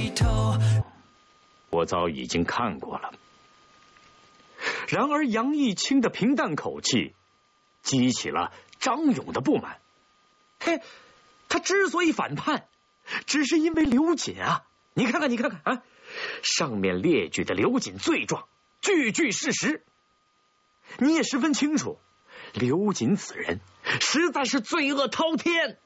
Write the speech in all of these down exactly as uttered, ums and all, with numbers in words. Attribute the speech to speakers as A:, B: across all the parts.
A: 回头。
B: 我早已经看过了。然而杨义清的平淡口气激起了张勇的不满。嘿，他之所以反叛，只是因为刘瑾啊！你看看，你看看啊，上面列举的刘瑾罪状，句句事实。你也十分清楚，刘瑾此人实在是罪恶滔天。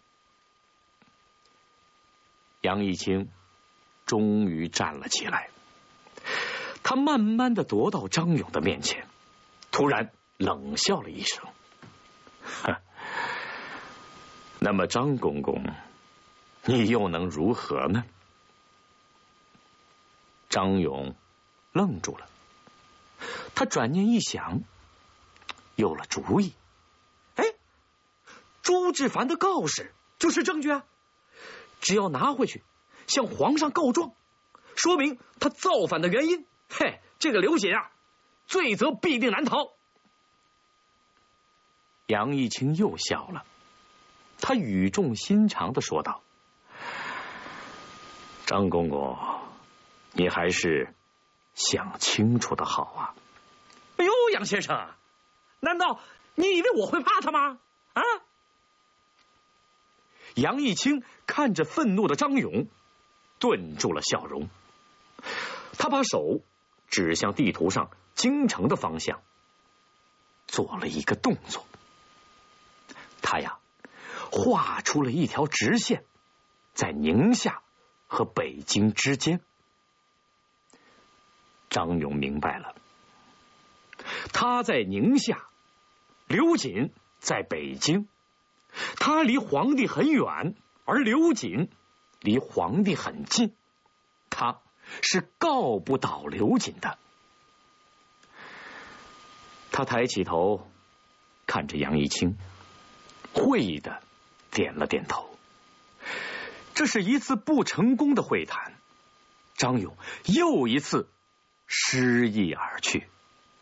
B: 杨义清终于站了起来，他慢慢的踱到张勇的面前，突然冷笑了一声：“呵，那么张公公，你又能如何呢？”张勇愣住了，他转念一想，有了主意。哎，朱志凡的告示就是证据啊！只要拿回去，向皇上告状，说明他造反的原因。嘿，这个刘瑾啊，罪责必定难逃。杨义清又笑了，他语重心长的说道：“张公公，你还是想清楚的好啊。”哎呦，杨先生，难道你以为我会怕他吗？啊！杨义清看着愤怒的张勇，顿住了笑容。他把手指向地图上京城的方向，做了一个动作。他呀，画出了一条直线，在宁夏和北京之间。张勇明白了，他在宁夏，刘瑾在北京。他离皇帝很远，而刘瑾离皇帝很近，他是告不倒刘瑾的。他抬起头看着杨义清，会意的点了点头。这是一次不成功的会谈，张勇又一次失意而去。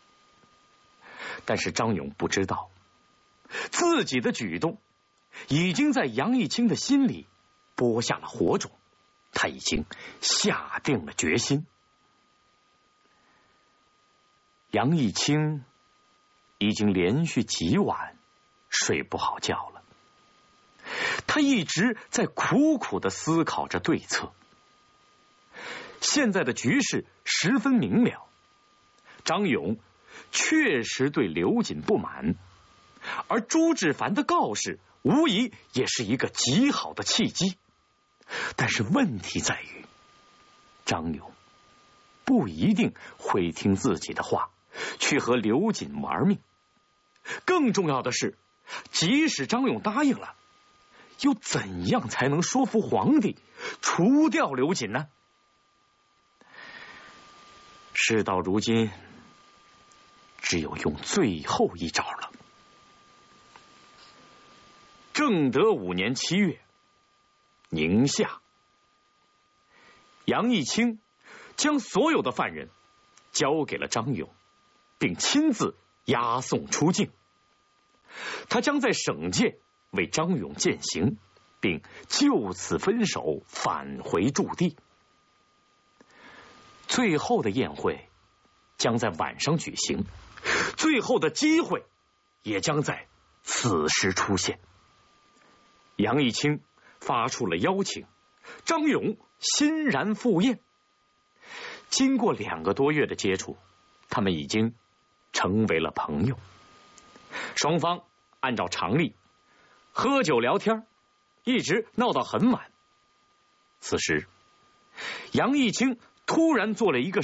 B: 但是张勇不知道，自己的举动已经在杨义清的心里播下了火种，他已经下定了决心。杨义清已经连续几晚睡不好觉了，他一直在苦苦的思考着对策。现在的局势十分明了，张勇确实对刘瑾不满，而朱志凡的告示无疑也是一个极好的契机。但是问题在于，张勇不一定会听自己的话，去和刘瑾玩命。更重要的是，即使张勇答应了，又怎样才能说服皇帝除掉刘瑾呢？事到如今，只有用最后一招了。正德五年七月，宁夏，杨义清将所有的犯人交给了张勇，并亲自押送出境。他将在省界为张勇饯行，并就此分手，返回驻地。最后的宴会将在晚上举行，最后的机会也将在此时出现。杨义清发出了邀请，张勇欣然赴宴。经过两个多月的接触，他们已经成为了朋友。双方按照常例喝酒聊天，一直闹到很晚。此时，杨义清突然做了一个